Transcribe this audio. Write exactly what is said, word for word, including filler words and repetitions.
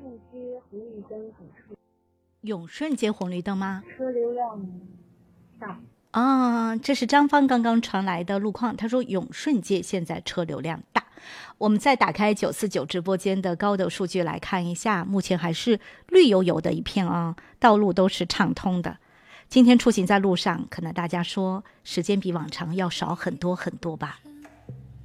顺街红绿灯很车， 永顺街红绿灯吗？ 车流量大。 啊，这是张芳刚刚传来的路况，他说永顺街现在车流量大。我们再打开九四九直播间的高德数据来看一下，目前还是绿油油的一片啊，道路都是畅通的。今天出行在路上，可能大家说时间比往常要少很多很多吧。